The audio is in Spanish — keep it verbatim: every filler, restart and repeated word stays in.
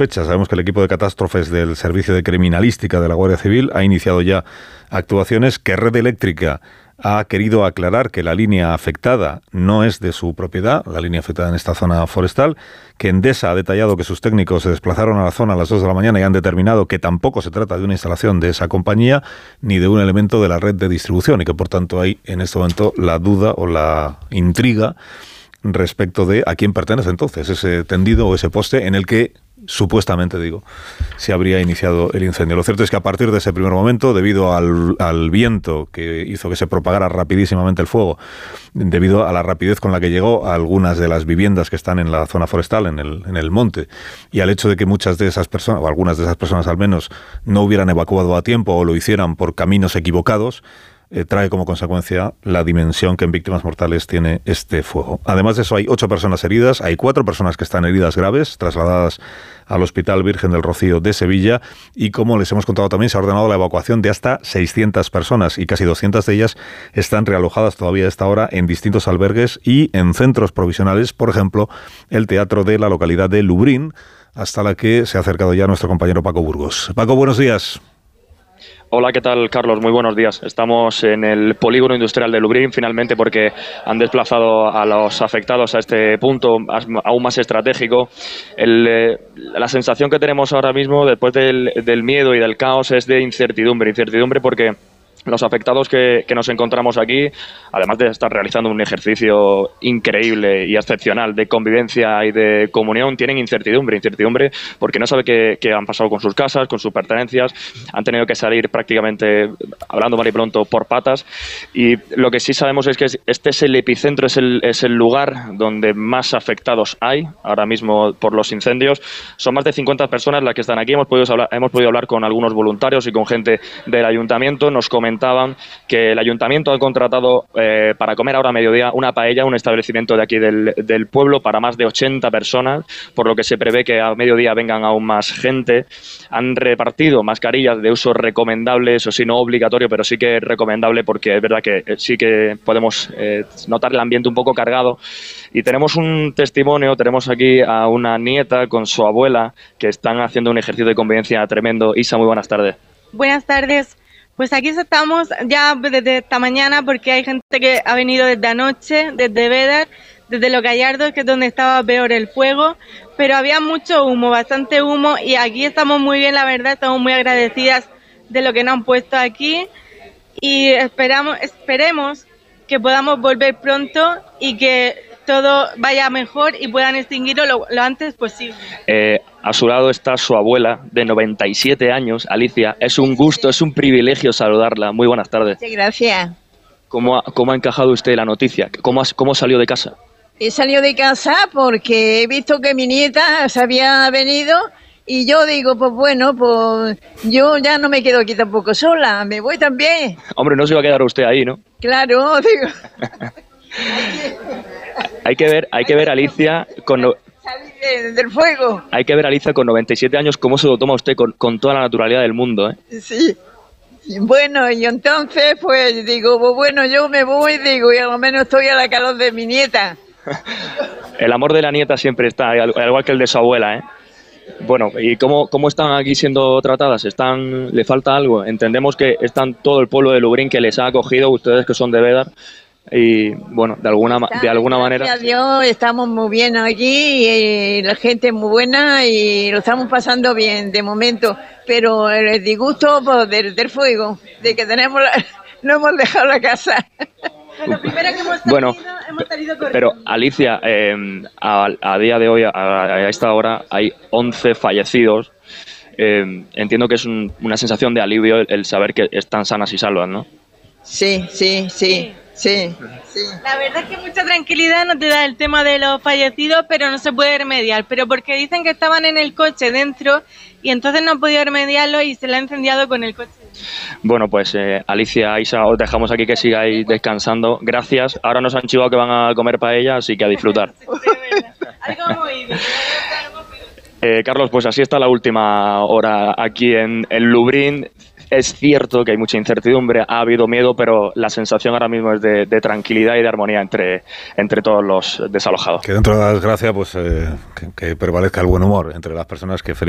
sospecha. Sabemos que el equipo de catástrofes del Servicio de Criminalística de la Guardia Civil ha iniciado ya actuaciones, que Red Eléctrica ha querido aclarar que la línea afectada no es de su propiedad, la línea afectada en esta zona forestal, que Endesa ha detallado que sus técnicos se desplazaron a la zona a las dos de la mañana y han determinado que tampoco se trata de una instalación de esa compañía ni de un elemento de la red de distribución, y que por tanto hay en este momento la duda o la intriga respecto de a quién pertenece entonces ese tendido o ese poste en el que supuestamente, digo, se habría iniciado el incendio. Lo cierto es que a partir de ese primer momento, debido al, al viento que hizo que se propagara rapidísimamente el fuego, debido a la rapidez con la que llegó a algunas de las viviendas que están en la zona forestal, en el, en el monte, y al hecho de que muchas de esas personas, o algunas de esas personas al menos, no hubieran evacuado a tiempo o lo hicieran por caminos equivocados, Eh, trae como consecuencia la dimensión que en víctimas mortales tiene este fuego. Además de eso, hay ocho personas heridas, hay cuatro personas que están heridas graves, trasladadas al Hospital Virgen del Rocío de Sevilla, y como les hemos contado también, se ha ordenado la evacuación de hasta seiscientas personas, y casi doscientas de ellas están realojadas todavía a esta hora en distintos albergues y en centros provisionales, por ejemplo, el teatro de la localidad de Lubrín, hasta la que se ha acercado ya nuestro compañero Paco Burgos. Paco, buenos días. Hola, ¿qué tal, Carlos? Muy buenos días. Estamos en el polígono industrial de Lubrín, finalmente, porque han desplazado a los afectados a este punto aún más estratégico. El, eh, la sensación que tenemos ahora mismo, después del, del miedo y del caos, es de incertidumbre. Incertidumbre porque los afectados que, que nos encontramos aquí, además de estar realizando un ejercicio increíble y excepcional de convivencia y de comunión, tienen incertidumbre, incertidumbre porque no saben qué, qué han pasado con sus casas, con sus pertenencias, han tenido que salir prácticamente, hablando mal y pronto, por patas, y lo que sí sabemos es que este es el epicentro, es el, es el lugar donde más afectados hay ahora mismo por los incendios. Son más de cincuenta personas las que están aquí, hemos podido hablar, hemos podido hablar con algunos voluntarios y con gente del ayuntamiento. Nos comentaban que el ayuntamiento ha contratado eh, para comer ahora a mediodía una paella, un establecimiento de aquí del, del pueblo, para más de ochenta personas, por lo que se prevé que a mediodía vengan aún más gente. Han repartido mascarillas de uso recomendable, eso sí, no obligatorio, pero sí que recomendable, porque es verdad que sí que podemos eh, notar el ambiente un poco cargado. Y tenemos un testimonio, tenemos aquí a una nieta con su abuela que están haciendo un ejercicio de convivencia tremendo. Isa, muy buenas tardes. Buenas tardes. Pues aquí estamos ya desde esta mañana, porque hay gente que ha venido desde anoche, desde Bédar, desde Los Gallardos, que es donde estaba peor el fuego, pero había mucho humo, bastante humo, y aquí estamos muy bien, la verdad, estamos muy agradecidas de lo que nos han puesto aquí, y esperamos, esperemos que podamos volver pronto y que todo vaya mejor y puedan extinguirlo lo, lo antes posible. Eh, a su lado está su abuela, de noventa y siete años, Alicia. Es un gusto, es un privilegio saludarla. Muy buenas tardes. Sí, gracias. ¿Cómo ha, cómo ha encajado usted la noticia? ¿Cómo, ha, ¿Cómo salió de casa? He salido de casa porque he visto que mi nieta se había venido y yo digo, pues bueno, pues yo ya no me quedo aquí tampoco sola, me voy también. Hombre, no se va a quedar usted ahí, ¿no? Claro, digo. Hay que ver, hay que ver Alicia con no... salir del fuego. Hay que ver Alicia con noventa y siete años cómo se lo toma usted con, con toda la naturalidad del mundo, ¿eh? Sí. Bueno, y entonces pues digo, pues bueno, yo me voy, digo, y a lo menos estoy a la calor de mi nieta. El amor de la nieta siempre está, al igual que el de su abuela, ¿eh? Bueno, ¿y cómo, cómo están aquí siendo tratadas? ¿Están, ¿Le falta algo? Entendemos que están todo el pueblo de Lubrín que les ha acogido, ustedes que son de Bédar, y bueno, de alguna, de alguna manera... Gracias a Dios, estamos muy bien aquí, y la gente es muy buena y lo estamos pasando bien de momento, pero el disgusto pues, del, del fuego, de que tenemos la, no hemos dejado la casa. Lo primero que hemos salido, bueno, hemos salido corriendo. Pero Alicia, eh, a, a día de hoy, a, a esta hora, hay once fallecidos. Eh, entiendo que es un, una sensación de alivio el, el saber que están sanas y salvas, ¿no? Sí, sí, sí, sí, sí. La verdad es que mucha tranquilidad nos te da el tema de los fallecidos, pero no se puede remediar, pero porque dicen que estaban en el coche dentro y entonces no han podido remediarlo y se le ha incendiado con el coche. Bueno, pues eh, Alicia, Isa, os dejamos aquí que sigáis descansando. Gracias. Ahora nos han chivado que van a comer paella, así que a disfrutar. Algo muy bien. Eh, Carlos, pues así está la última hora aquí en, en Lubrín. Es cierto que hay mucha incertidumbre, ha habido miedo, pero la sensación ahora mismo es de, de tranquilidad y de armonía entre, entre todos los desalojados. Que dentro de la desgracia, pues eh, que, que prevalezca el buen humor entre las personas que